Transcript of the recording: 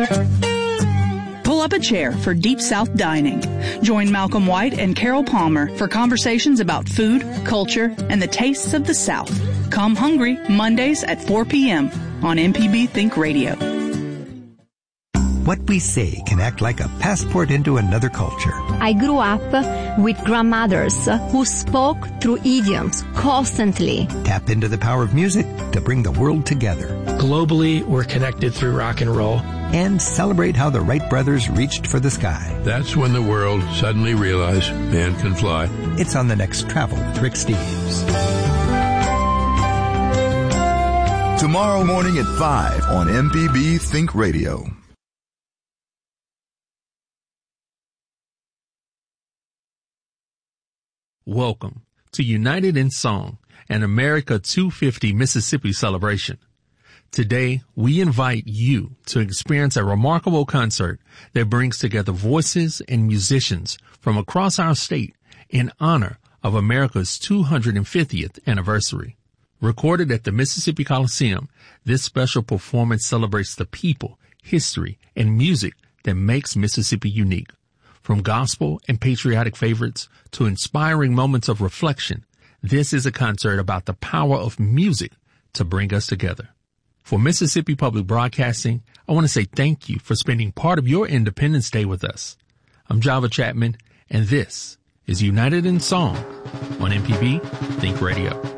Pull up a chair for Deep South Dining. Join Malcolm White and Carol Palmer for conversations about food, culture, and the tastes of the South. Come hungry Mondays at 4 p.m. on MPB Think Radio. What we say can act like a passport into another culture. I grew up with grandmothers who spoke through idioms constantly. Tap into the power of music to bring the world together. Globally, we're connected through rock and roll. And celebrate how the Wright brothers reached for the sky. That's when the world suddenly realized man can fly. It's on the next Travel with Rick Steves. Tomorrow morning at 5 on MPB Think Radio. Welcome to United in Song, an America 250 Mississippi celebration. Today, we invite you to experience a remarkable concert that brings together voices and musicians from across our state in honor of America's 250th anniversary. Recorded at the Mississippi Coliseum, this special performance celebrates the people, history, and music that makes Mississippi unique. From gospel and patriotic favorites to inspiring moments of reflection, this is a concert about the power of music to bring us together. For Mississippi Public Broadcasting, I want to say thank you for spending part of your Independence Day with us. I'm Java Chapman, and this is United in Song on MPB Think Radio.